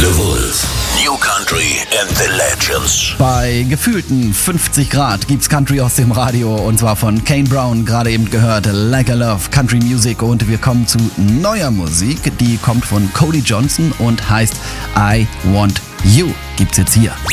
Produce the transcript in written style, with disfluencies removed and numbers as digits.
The Wolf. New Country and the Legends. Bei gefühlten 50 Grad gibt's Country aus dem Radio und zwar von Kane Brown, gerade eben gehört, Like I Love Country Music, und wir kommen zu neuer Musik, die kommt von Cody Johnson und heißt I Want You. Gibt's jetzt hier.